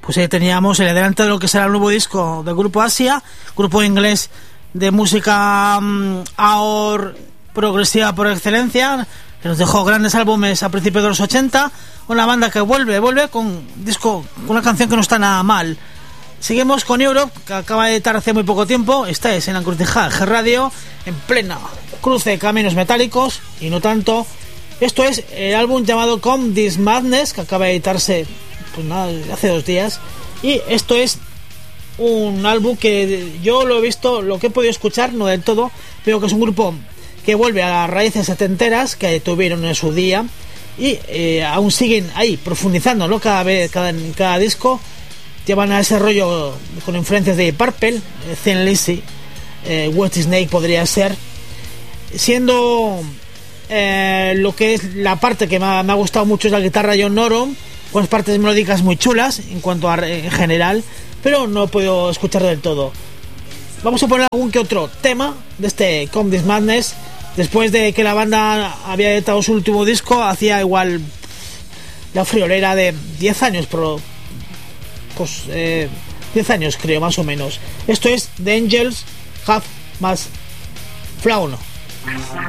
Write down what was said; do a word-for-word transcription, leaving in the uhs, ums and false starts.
Pues ahí teníamos el adelanto de lo que será el nuevo disco del grupo Asia, grupo inglés de música um, ahora progresiva por excelencia, que nos dejó grandes álbumes a principios de los ochenta, una banda que vuelve, vuelve con un disco, con una canción que no está nada mal. Seguimos con Europe, que acaba de editar hace muy poco tiempo. Esta es en la encrucijada G Radio, en plena cruce de caminos metálicos, y no tanto. Esto es el álbum llamado Come This Madness, que acaba de editarse pues nada, hace dos días. Y esto es un álbum que yo lo he visto, lo que he podido escuchar, no del todo, pero que es un grupo que vuelve a las raíces setenteras que tuvieron en su día, y eh, aún siguen ahí profundizando, ¿no? Cada vez, cada, en cada disco llevan a ese rollo con influencias de Purple, eh, Thin Lizzy, eh, White Snake podría ser, siendo eh, lo que es la parte que me ha, me ha gustado mucho es la guitarra John Norum, con partes melódicas muy chulas en cuanto a en general, pero no puedo escuchar del todo. Vamos a poner algún que otro tema de este Come This Madness. Después de que la banda había editado su último disco, hacía igual la friolera de diez años, pero pues eh, diez años creo, más o menos. Esto es The Angels Have Mas Flown.